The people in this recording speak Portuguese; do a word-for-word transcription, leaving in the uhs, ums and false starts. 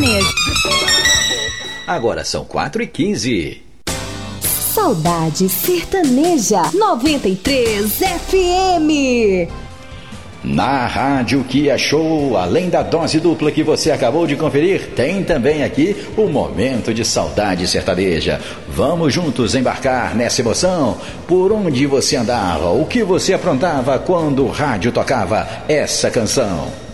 sertaneja. Agora são quatro e quinze. Saudade Sertaneja noventa e três F M. Na Rádio Que é Show, além da dose dupla que você acabou de conferir, tem também aqui o Momento de Saudade Sertaneja. Vamos juntos embarcar nessa emoção. Por onde você andava, o que você aprontava quando o rádio tocava essa canção?